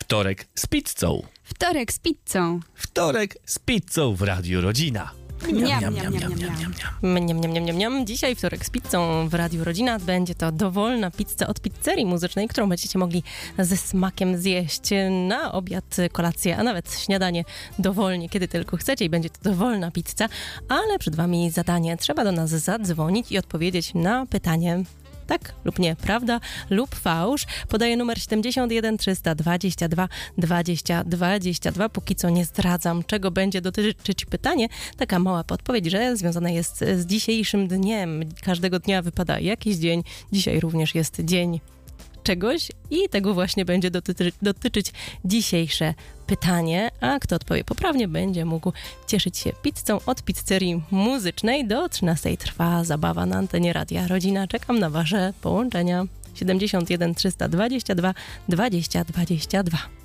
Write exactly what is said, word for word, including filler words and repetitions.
Wtorek z pizzą. Wtorek z pizzą. Wtorek z pizzą w Radiu Rodzina. Miam, miam, miam, miam, miam. Mniam, mniam, mniam, mniam, mniam. Dzisiaj wtorek z pizzą w Radiu Rodzina. Będzie to dowolna pizza od pizzerii muzycznej, którą będziecie mogli ze smakiem zjeść na obiad, kolację, a nawet śniadanie dowolnie, kiedy tylko chcecie i będzie to dowolna pizza. Ale przed wami zadanie. Trzeba do nas zadzwonić i odpowiedzieć na pytanie tak lub nie, prawda lub fałsz. Podaję numer siedemdziesiąt jeden trzysta dwadzieścia dwa dwadzieścia dwadzieścia dwa. Póki co nie zdradzam, czego będzie dotyczyć pytanie. Taka mała podpowiedź, że związana jest z dzisiejszym dniem. Każdego dnia wypada jakiś dzień. Dzisiaj również jest dzień czegoś i tego właśnie będzie dotyczy, dotyczyć dzisiejsze pytanie, a kto odpowie poprawnie, będzie mógł cieszyć się pizzą od pizzerii muzycznej. Do trzynastej trwa zabawa na antenie Radia Rodzina. Czekam na wasze połączenia. siedemdziesiąt jeden trzysta dwadzieścia dwa dwadzieścia dwadzieścia dwa.